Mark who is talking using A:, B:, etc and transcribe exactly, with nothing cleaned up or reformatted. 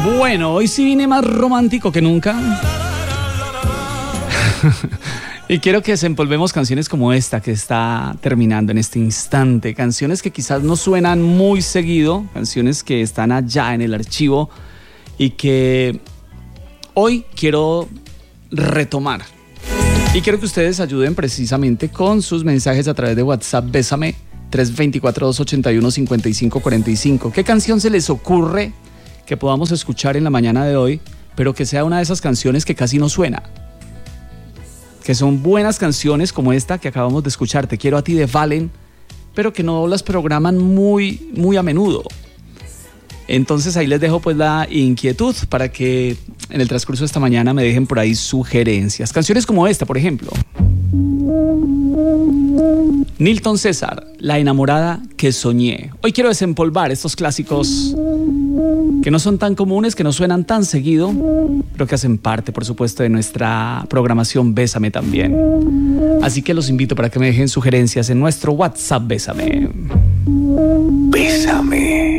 A: Bueno, hoy sí vine más romántico que nunca. Y quiero que desempolvemos canciones como esta que está terminando en este instante. Canciones que quizás no suenan muy seguido, canciones que están allá en el archivo y que hoy quiero retomar. Y quiero que ustedes ayuden precisamente con sus mensajes a través de WhatsApp. Bésame tres dos cuatro, dos ocho uno, cinco cinco cuatro cinco. ¿Qué canción se les ocurre que podamos escuchar en la mañana de hoy, pero que sea una de esas canciones que casi no suena? Que son buenas canciones como esta que acabamos de escuchar, Te quiero a ti de Valen, pero que no las programan muy, muy a menudo. Entonces ahí les dejo pues la inquietud para que en el transcurso de esta mañana me dejen por ahí sugerencias. Canciones como esta, por ejemplo. Nilton César, La enamorada que soñé. Hoy quiero desempolvar estos clásicos que no son tan comunes, que no suenan tan seguido, pero que hacen parte, por supuesto, de nuestra programación Bésame también. Así que los invito para que me dejen sugerencias en nuestro WhatsApp Bésame. Bésame.